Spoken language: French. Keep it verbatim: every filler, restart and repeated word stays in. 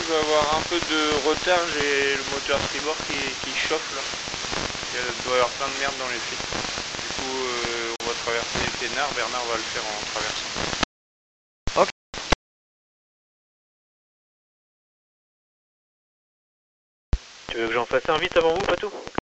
je vais avoir un peu de retard, j'ai le moteur tribord qui, qui chauffe là. Il doit y avoir plein de merde dans les fils. Du coup, euh, on va traverser les Pénards, Bernard va le faire en traversant. Ok. Tu veux que j'en fasse un vite avant vous, Patou?